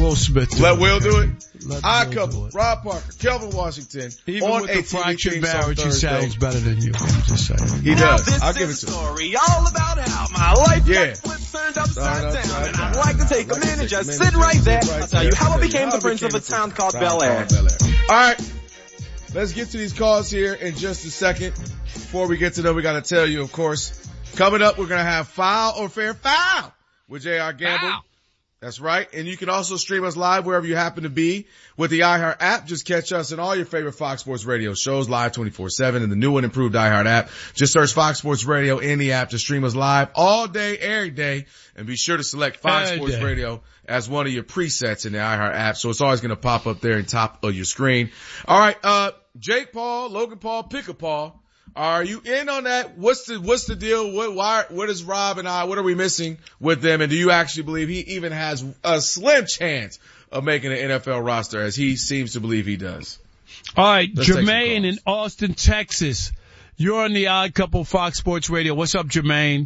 Will Smith do Let it. Will do it. Let Odd Will couple. do it. Rob Parker, Kelvin Washington. Even on with the ATV fractured Kings on marriage, he Thursday. sounds better than you. I'm just saying. He Now does. this I'll give it is to a him. story all about how my life Yeah. got flipped, turned upside down, and I'd like to take a minute, just sit right there. I'll tell you how I became the prince of a town called Bel Air. All right. Let's get to these calls here in just a second. Before we get to them, we got to tell you, of course, coming up, we're going to have Foul or Fair Foul with J.R. Gamble. Wow. That's right. And you can also stream us live wherever you happen to be with the iHeart app. Just catch us in all your favorite Fox Sports Radio shows live 24/7 in the new and improved iHeart app. Just search Fox Sports Radio in the app to stream us live all day, every day. And be sure to select Fox Sports Radio as one of your presets in the iHeart app. So it's always going to pop up there in top of your screen. All right. Jake Paul, Logan Paul, Picker Paul. Are you in on that? What's the deal? What is Rob and I, what are we missing with them? And do you actually believe he even has a slim chance of making an NFL roster as he seems to believe he does? All right. Let's take some Jermaine calls. in Austin, Texas. You're on the Odd Couple Fox Sports Radio. What's up, Jermaine?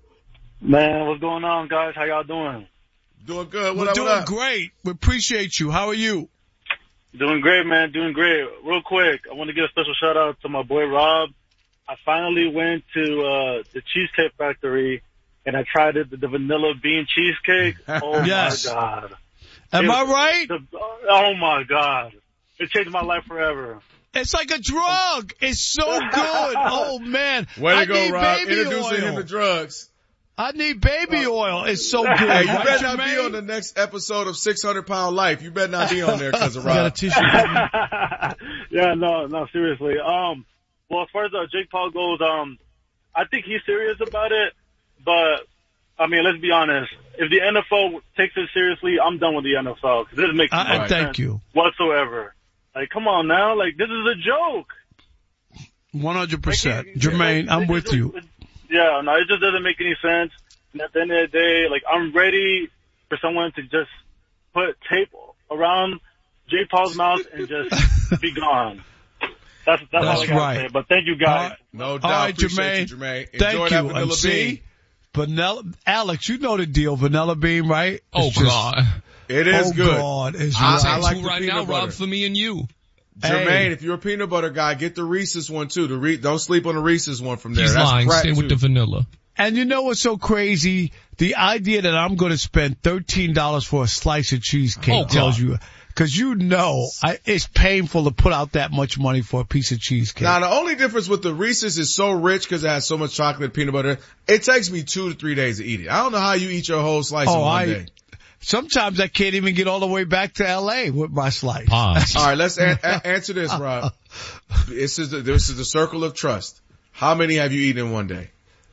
Man, what's going on, guys? How y'all doing? Doing good. We're doing great. We appreciate you. How are you? Doing great, man. Doing great. Real quick, I want to give a special shout out to my boy Rob. I finally went to the Cheesecake Factory and I tried the vanilla bean cheesecake. Oh Yes. my God. Am I right? Oh my God. It changed my life forever. It's like a drug. It's so good. Oh, man. Way I to go, need Rob. baby Introducing him oil. to drugs. I need baby oil. It's so good. Hey, you Right, better not be Jermaine? on the next episode of 600 Pound Life. You better not be on there because of I got a Rob. tissue. Yeah, no, seriously. Well, as far as Jake Paul goes, I think he's serious about it, but I mean, let's be honest. If the NFL takes it seriously, I'm done with the NFL because this makes no Thank sense you. whatsoever. Like, come on now, like this is a joke. 100%. Jermaine, I'm with you. Yeah, no, it just doesn't make any sense. And at the end of the day, like, I'm ready for someone to just put tape around Jake Paul's mouth and just be gone. That's all I gotta right. say. But thank you guys. No doubt. All right, Appreciate Jermaine. you, Jermaine. Thank Enjoy you. that vanilla And see, bean. vanilla, Alex, you know the deal. Vanilla bean, right? Oh, It's just- God. It is oh, good. God. It's I right. like Two the right peanut now, butter. Rob, for me and you. Jermaine, Hey. if you're a peanut butter guy, get the Reese's one too. Don't sleep on the Reese's one from there. He's That's lying. crack Stay with too. the vanilla. And you know what's so crazy? The idea that I'm going to spend $13 for a slice of cheesecake Oh, God. tells you, because you know it's painful to put out that much money for a piece of cheesecake. Now, the only difference with the Reese's is so rich because it has so much chocolate and peanut butter. It takes me 2 to 3 days to eat it. I don't know how you eat your whole slice in one day. Sometimes I can't even get all the way back to LA with my slice. Pause. All right, let's answer this, Rob. This is the circle of trust. How many have you eaten in one day?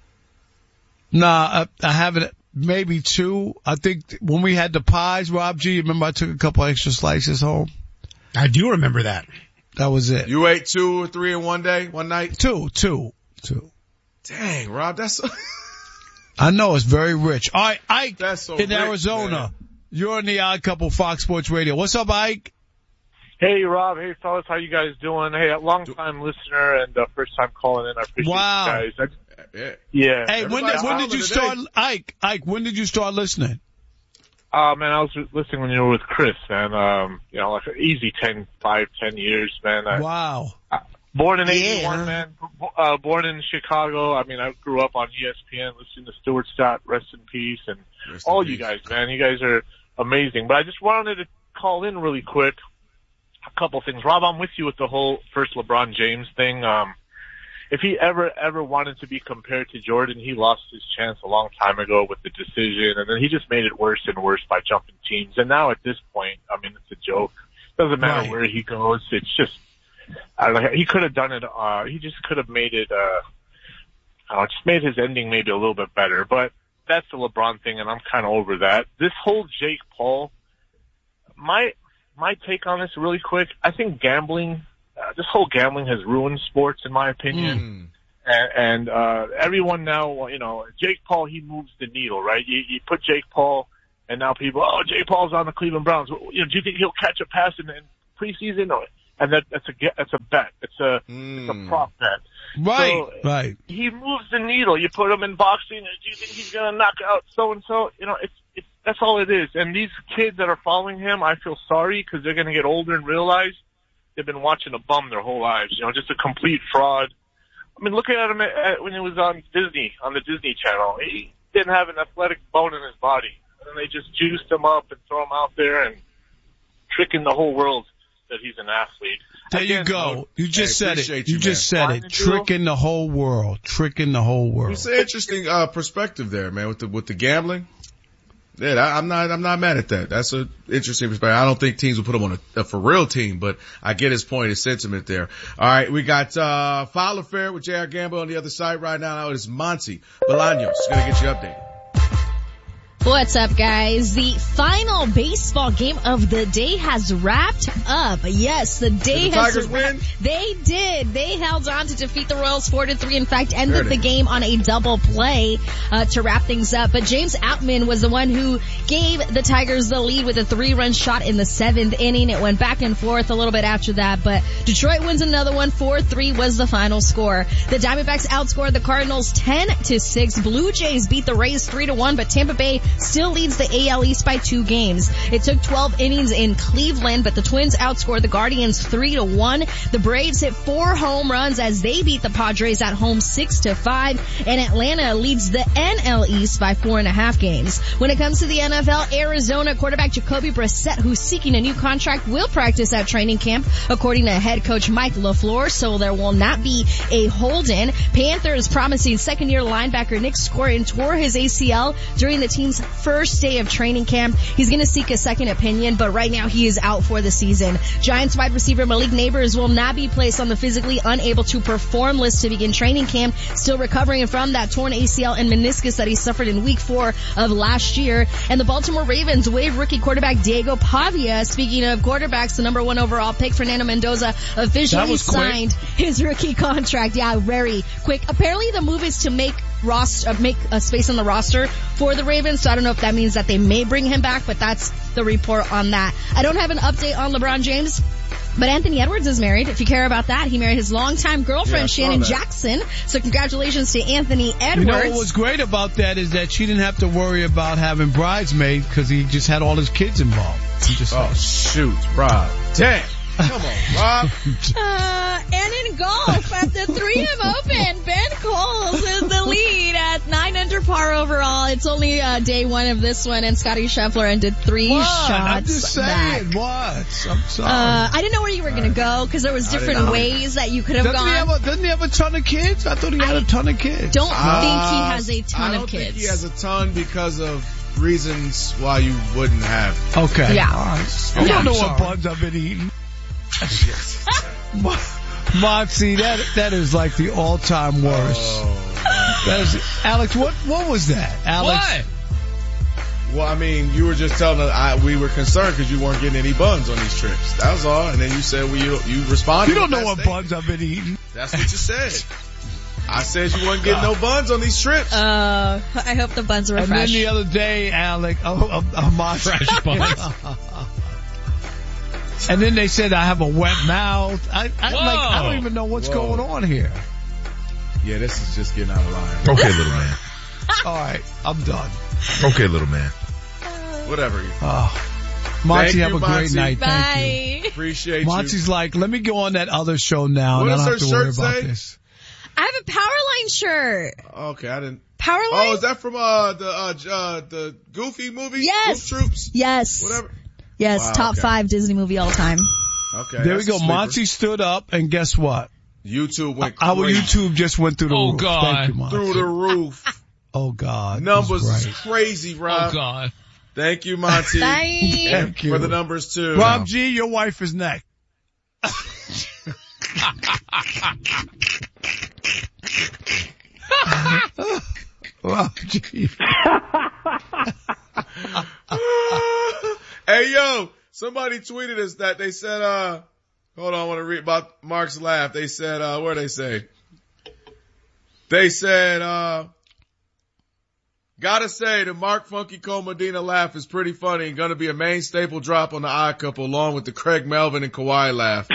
Nah, I haven't. Maybe 2. I think when we had the pies, Rob G, remember I took a couple extra slices home? I do remember that. That was it. You ate 2 or 3 in one day, one night? Two. Dang, Rob, that's I know it's very rich. All right, Ike That's so in rich, Arizona. man. You're on the Odd Couple Fox Sports Radio. What's up, Ike? Hey, Rob. Hey, fellas. How you guys doing? Hey, a long-time listener and first time calling in. I appreciate Wow. you guys. yeah. Hey, when Everybody's did you following start, Ike, when did you start listening? Man, I was listening when you were with Chris, man. You know, like easy 10 years, man. Wow. Born in 81, man. Born in Chicago. I mean, I grew up on ESPN listening to Stuart Scott, rest in peace, and Rest in all peace. you guys, man. You guys are amazing. But I just wanted to call in really quick. A couple things. Rob, I'm with you with the whole first LeBron James thing. If he ever wanted to be compared to Jordan, he lost his chance a long time ago with the decision, and then he just made it worse and worse by jumping teams. And now at this point, I mean, it's a joke. Doesn't matter Right. where he goes. It's just, I don't know. He could have done it. He just could have made it. Just made his ending maybe a little bit better. But that's the LeBron thing, and I'm kind of over that. This whole Jake Paul, my take on this really quick. I think gambling. This whole gambling has ruined sports, in my opinion. And everyone now, you know, Jake Paul, he moves the needle, right? You put Jake Paul, and now people, Jake Paul's on the Cleveland Browns. You know, do you think he'll catch a pass in preseason? And that's a bet. It's a prop bet. Right, So, right. He moves the needle. You put him in boxing. Do you think he's going to knock out so and so? You know, That's all it is. And these kids that are following him, I feel sorry because they're going to get older and realize they've been watching a bum their whole lives. You know, just a complete fraud. I mean, look at him when he was on Disney, on the Disney Channel. He didn't have an athletic bone in his body. And they just juiced him up and throw him out there and tricking the whole world that he's an athlete. There you go. You just said it. You just said it. Tricking the whole world. Tricking the whole world. It's an interesting perspective there, man, with the gambling. Yeah, I'm not mad at that. That's an interesting perspective. I don't think teams will put him on a for real team, but I get his point, his sentiment there. All right, we got Foul Affair with J.R. Gamble on the other side right now. Now it is Monty Bolaños. Gonna get you updated. What's up, guys? The final baseball game of the day has wrapped up. Yes, the day Did the Tigers win? They did. They held on to defeat the Royals 4-3. In fact, ended the game on a double play to wrap things up. But James Outman was the one who gave the Tigers the lead with a 3-run shot in the 7th inning. It went back and forth a little bit after that, but Detroit wins another one. 4-3 was the final score. The Diamondbacks outscored the Cardinals 10-6. Blue Jays beat the Rays 3-1, but Tampa Bay still leads the AL East by 2 games. It took 12 innings in Cleveland, but the Twins outscored the Guardians 3-1. The Braves hit 4 home runs as they beat the Padres at home 6-5, and Atlanta leads the NL East by 4.5 games. When it comes to the NFL, Arizona quarterback Jacoby Brissett, who's seeking a new contract, will practice at training camp, according to head coach Mike LaFleur, so there will not be a hold-in. Panthers promising second-year linebacker Nick Scorin tore his ACL during the team's first day of training camp. He's going to seek a second opinion, but right now he is out for the season. Giants wide receiver Malik Neighbors will not be placed on the physically unable to perform list to begin training camp, still recovering from that torn ACL and meniscus that he suffered in week 4 of last year. And the Baltimore Ravens waived rookie quarterback Diego Pavia. Speaking of quarterbacks, the number 1 overall pick Fernando Mendoza officially signed his rookie contract. Yeah, very quick. Apparently the move is to make a space on the roster for the Ravens, so I don't know if that means that they may bring him back, but that's the report on that. I don't have an update on LeBron James, but Anthony Edwards is married. If you care about that, he married his longtime girlfriend, Shannon Jackson. So congratulations to Anthony Edwards. You know what was great about that is that she didn't have to worry about having bridesmaids because he just had all his kids involved. Shoot, Rob. Damn. Come on, Rob. And in golf, at the 3M Open, Ben Coles is the lead at 9 under par overall. It's only day 1 of this one, and Scottie Scheffler ended 3 shots I'm just saying, back. What? I'm sorry. I didn't know where you were going to go because there was different ways that you could have gone. Doesn't he have a ton of kids? I thought he had a ton of kids. Don't think he has a ton of kids. I don't think he has a ton because of reasons why you wouldn't have. Okay. Yeah. All right. I don't know what buns I've been eating. Moxie, that is like the all-time worst. That is, Alex, what was that? Alex? What? Well, I mean, you were just telling us, we were concerned because you weren't getting any buns on these trips. That was all. And then you said, you responded. You don't know what buns I've been eating. That's what you said. I said you wasn't getting no buns on these trips. I hope the buns were fresh. And then the other day, Alex, fresh buns. And then they said I have a wet mouth. I don't even know what's going on here. Yeah, this is just getting out of line. Okay, little man. All right, I'm done. Okay, little man. Whatever. Monty, have a great night. Bye. Thank you. Appreciate Monty's like, let me go on that other show now, and I don't have to worry about this. I have a Powerline shirt. Okay, I didn't. Powerline? Oh, is that from the Goofy movie? Yes. Goof Troops? Yes. Whatever. Yes, top 5 Disney movie all time. Okay. There we go. Monty stood up, and guess what? YouTube went crazy. Our YouTube just went through the roof. God. Thank you, Monty. Through the roof. Oh, God. Numbers is crazy, Rob. Oh, God. Thank you, Monty. Thank you. For the numbers, too. Rob G, your wife is next. Rob G. Hey, yo, somebody tweeted us that they said, hold on, I want to read about Mark's laugh. They said, what'd they say? They said, gotta say, the Mark Funky Cole Medina laugh is pretty funny and gonna be a main staple drop on the Odd Couple along with the Craig Melvin and Kawhi laugh.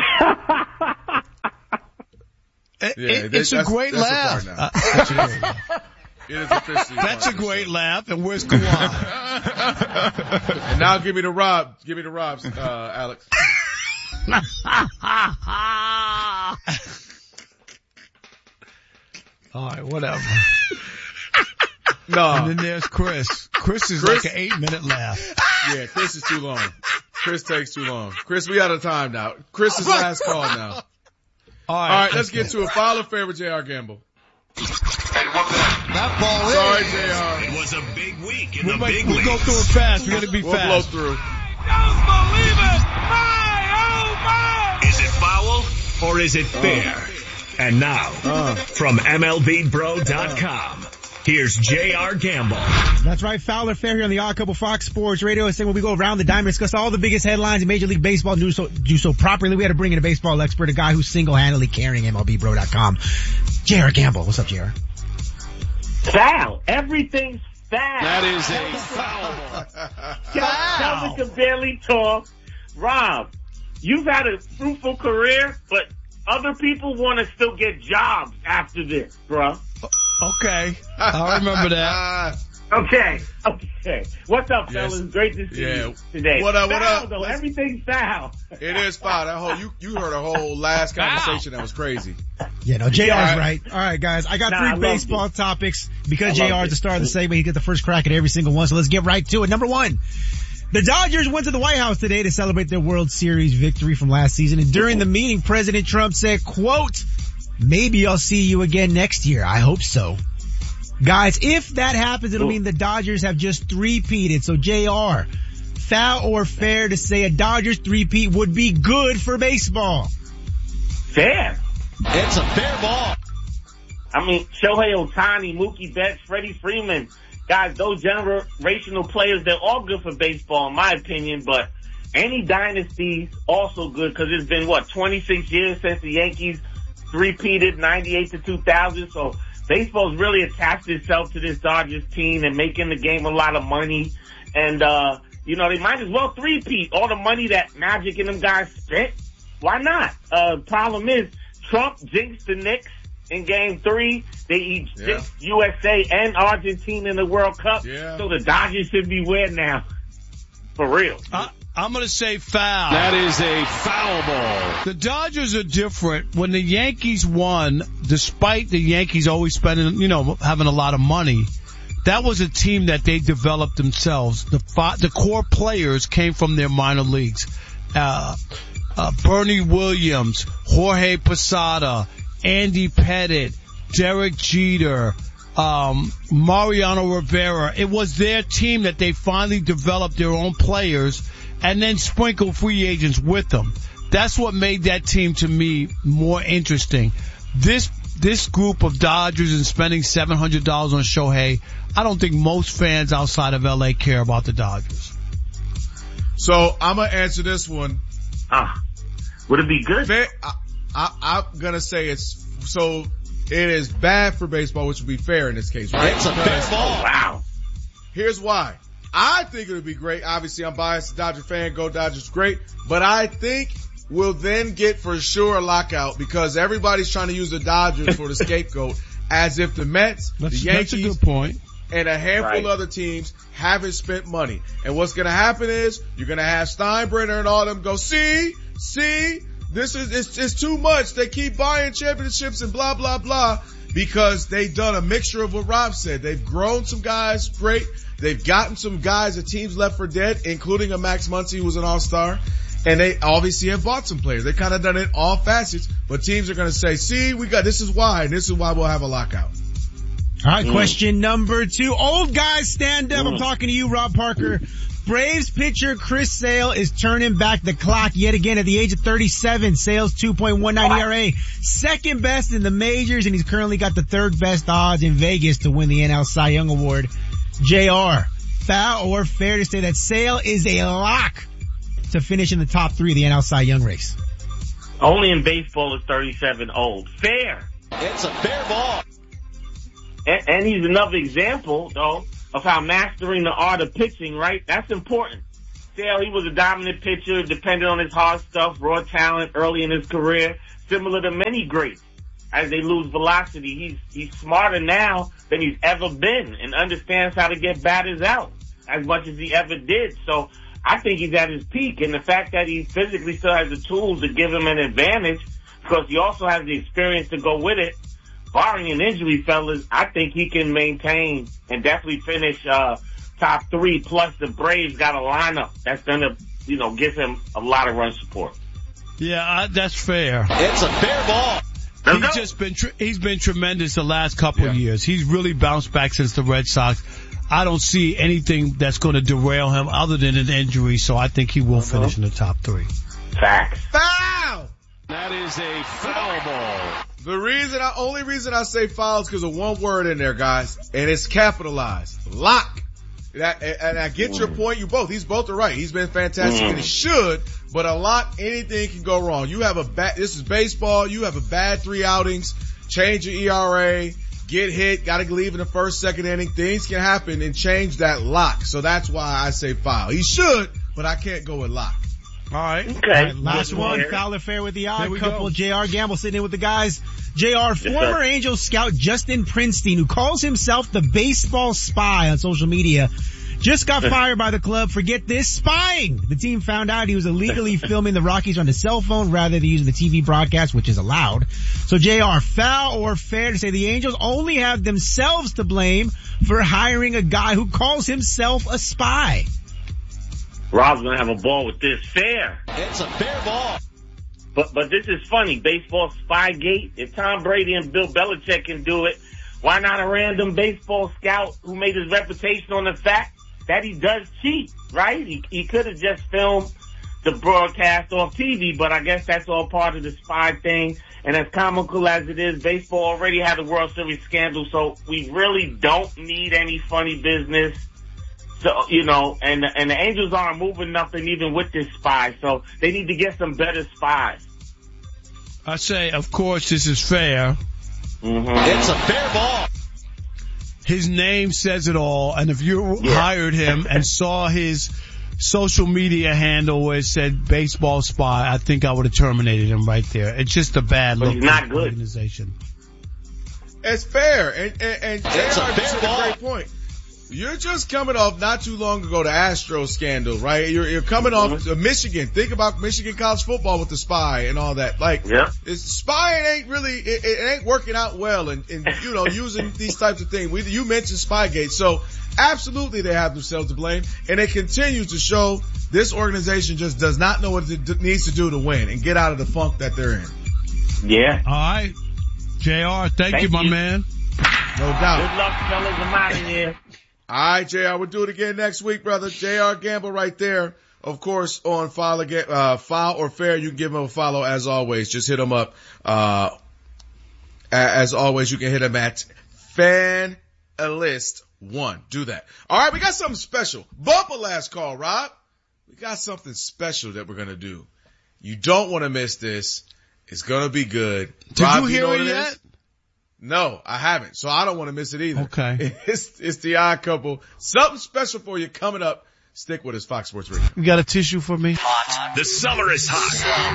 It's a great laugh. It is officially That's a great laugh. And where's Kawhi? And now give me the Rob. Give me the Robs, Alex. All right, whatever. No. And then there's Chris. Chris is like an 8-minute laugh. Yeah, Chris is too long. Chris takes too long. Chris, we out of time now. Chris is last call now. All right, let's get to it. File a favorite JR Gamble. That ball Sorry, is. JR. It was a big week in the big We'll leagues. go through it fast. We got to be We'll fast. blow through. Don't believe it! My, oh my! Is it foul or is it fair? And now, from MLBBro.com, here's J.R. Gamble. That's right, foul or fair here on the Odd Couple Fox Sports Radio. It's when we go around the diamond, discuss all the biggest headlines in Major League Baseball, do so properly. We had to bring in a baseball expert, a guy who's single-handedly carrying MLBBro.com. J.R. Gamble. What's up, J.R.? Foul. Everything's foul. That is a foul. Kelvin can barely talk. Rob, you've had a fruitful career, but other people want to still get jobs after this, bro. Okay. I remember that. Okay. What's up, Yes. fellas? Great to see you today. What up, Foul, though. Everything's foul. It is foul. That whole, you heard a whole last conversation that was crazy. Yeah, no, JR's right. All right, guys. I got I three love baseball topics. Because JR is it. the star of the segment, he gets the first crack at every single one. So let's get right to it. Number one. The Dodgers went to the White House today to celebrate their World Series victory from last season. And during the meeting, President Trump said, quote, "Maybe I'll see you again next year. I hope so." Guys, if that happens, it'll mean the Dodgers have just three-peated. So JR, foul or fair to say a Dodgers three-peat would be good for baseball? Fair. It's a fair ball. I mean, Shohei Ohtani, Mookie Betts, Freddie Freeman. Guys, those generational players, they're all good for baseball in my opinion, but any dynasty's also good because it's been, 26 years since the Yankees three-peated 98 to 2000. So baseball's really attached itself to this Dodgers team and making the game a lot of money. And, they might as well three-peat. All the money that Magic and them guys spent, why not? Problem is, Trump jinxed the Knicks in Game 3. They jinxed USA and Argentina in the World Cup. Yeah. So the Dodgers should beware now. For real. I'm going to say foul. That is a foul ball. The Dodgers are different. When the Yankees won, despite the Yankees always spending, having a lot of money, that was a team that they developed themselves. The core players came from their minor leagues. Bernie Williams, Jorge Posada, Andy Pettitte, Derek Jeter, Mariano Rivera. It was their team that they finally developed their own players and then sprinkled free agents with them. That's what made that team to me more interesting. This group of Dodgers and spending $700 on Shohei, I don't think most fans outside of LA care about the Dodgers. So I'm gonna answer this one. Would it be good? I'm gonna say it is bad for baseball, which would be fair in this case, right? It's a fair ball. Wow. Here's why. I think it would be great. Obviously, I'm biased, Dodger fan. Go Dodgers, great. But I think we'll then get for sure a lockout because everybody's trying to use the Dodgers for the scapegoat as if the Mets, the Yankees, that's a good point. and a handful of other teams haven't spent money. And what's going to happen is you're going to have Steinbrenner and all them go, see, it's too much. They keep buying championships and blah, blah, blah, because they've done a mixture of what Rob said. They've grown some guys great. They've gotten some guys that teams left for dead, including a Max Muncy who was an all-star. And they obviously have bought some players. They kind of done it all facets, but teams are going to say, see, this is why we'll have a lockout. All right, question number 2. Old guys stand up. I'm talking to you, Rob Parker. Braves pitcher Chris Sale is turning back the clock yet again at the age of 37. Sale's 2.19 ERA. Second best in the majors, and he's currently got the third best odds in Vegas to win the NL Cy Young Award. JR, foul or fair to say that Sale is a lock to finish in the top 3 of the NL Cy Young race? Only in baseball is 37 old. Fair. It's a fair ball. And he's another example, though, of how mastering the art of pitching, right? That's important. Sale, he was a dominant pitcher, dependent on his hard stuff, raw talent early in his career, similar to many greats. as they lose velocity. He's smarter now than he's ever been and understands how to get batters out as much as he ever did. So I think he's at his peak, and the fact that he physically still has the tools to give him an advantage because he also has the experience to go with it. Barring an injury, fellas, I think he can maintain and definitely finish top 3. Plus, the Braves got a lineup that's going to, give him a lot of run support. Yeah, that's fair. It's a fair ball. He's been tremendous the last couple of years. He's really bounced back since the Red Sox. I don't see anything that's going to derail him other than an injury, so I think he will finish in the top 3. Facts. Foul! That is a foul ball. The only reason I say foul is because of one word in there, guys, and it's capitalized. Lock. And I get your point. He's both are right. He's been fantastic and he should, but a lock, anything can go wrong. This is baseball. You have a bad 3 outings, change your ERA, get hit, gotta leave in the first, second inning. Things can happen and change that lock. So that's why I say foul. He should, but I can't go with lock. All right. Okay. All right, last one, foul or fair with the odd couple. J.R. Gamble sitting in with the guys. J.R., former Angels scout Justin Prinstein, who calls himself the baseball spy on social media, just got fired by the club for, get this, spying. The team found out he was illegally filming the Rockies on his cell phone rather than using the TV broadcast, which is allowed. So J.R., foul or fair to say the Angels only have themselves to blame for hiring a guy who calls himself a spy? Rob's gonna have a ball with this. Fair. It's a fair ball. But this is funny. Baseball Spygate. If Tom Brady and Bill Belichick can do it, why not a random baseball scout who made his reputation on the fact that he does cheat, right? He could have just filmed the broadcast off TV, but I guess that's all part of the spy thing. And as comical as it is, baseball already had a World Series scandal, so we really don't need any funny business. So, and the Angels aren't moving nothing even with this spy, so they need to get some better spies. I say, of course, this is fair. It's a fair ball. His name says it all, and if you hired him and saw his social media handle where it said baseball spy, I think I would have terminated him right there. It's just a bad look for the organization. It's fair, and it's a fair ball. Great point. You're just coming off not too long ago the Astros scandal, right? You're coming off Michigan. Think about Michigan college football with the spy and all that. Spying ain't really, it ain't working out well and using these types of things. You mentioned Spygate. So absolutely they have themselves to blame, and it continues to show this organization just does not know what it needs to do to win and get out of the funk that they're in. Yeah. All right. JR, thank you, my man. No doubt. Good luck, fellas. I'm out of here. All right, JR, we'll do it again next week, brother. JR Gamble right there. Of course, on Foul or Fair, you can give him a follow as always. Just hit him up. As always, you can hit him at Fanalist1. Do that. All right, we got something special. Bumper last call, Rob. We got something special that we're going to do. You don't want to miss this. It's going to be good. Did Rob, you hear know it yet? No, I haven't. So I don't want to miss it either. Okay. It's the Odd Couple. Something special for you coming up. Stick with us, Fox Sports Radio. You got a tissue for me? The summer is hot.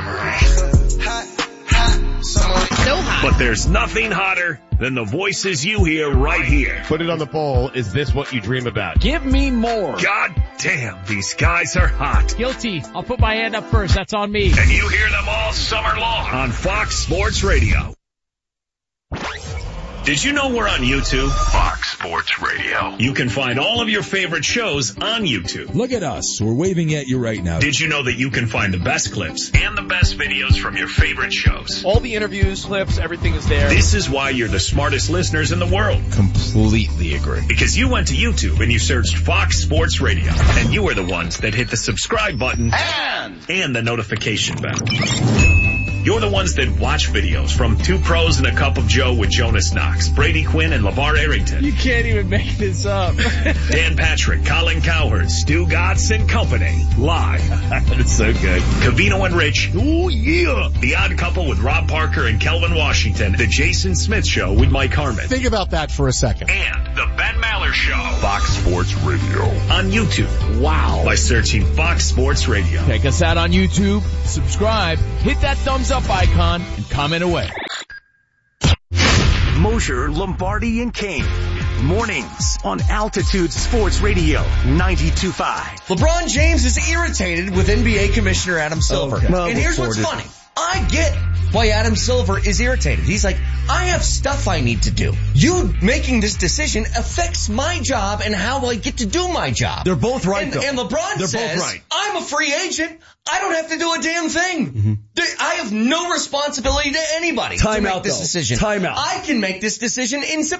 So hot. But there's nothing hotter than the voices you hear right here. Put it on the poll. Is this what you dream about? Give me more. God damn, these guys are hot. Guilty. I'll put my hand up first. That's on me. And you hear them all summer long on Fox Sports Radio. Did you know we're on YouTube? Fox Sports Radio. You can find all of your favorite shows on YouTube. Look at us. We're waving at you right now. Did you know that you can find the best clips and the best videos from your favorite shows? All the interviews, clips, everything is there. This is why you're the smartest listeners in the world. Completely agree. Because you went to YouTube and you searched Fox Sports Radio. And you were the ones that hit the subscribe button and the notification bell. You're the ones that watch videos from Two Pros and a Cup of Joe with Jonas Knox, Brady Quinn, and LeVar Arrington. You can't even make this up. Dan Patrick, Colin Cowherd, Stu Gatz, and company. Live. That's so good. Cavino and Rich. Oh, yeah. The Odd Couple with Rob Parker and Kelvin Washington. The Jason Smith Show with Mike Harmon. Think about that for a second. And the Ben Maller Show. Fox Sports Radio. On YouTube. Wow. By searching Fox Sports Radio. Check us out on YouTube. Subscribe. Hit that thumbs up icon and comment away. Mosher, Lombardi, and Kane. Mornings on Altitude Sports Radio 92.5. LeBron James is irritated with NBA Commissioner Adam Silver. Okay. Well, and here's what's funny. I get why Adam Silver is irritated. He's like, I have stuff I need to do. You making this decision affects my job and how I get to do my job. They're both right, though. And LeBron They're says, both right. I'm a free agent. I don't have to do a damn thing. I have no responsibility to anybody to make this decision. Time out. I can make this decision in September.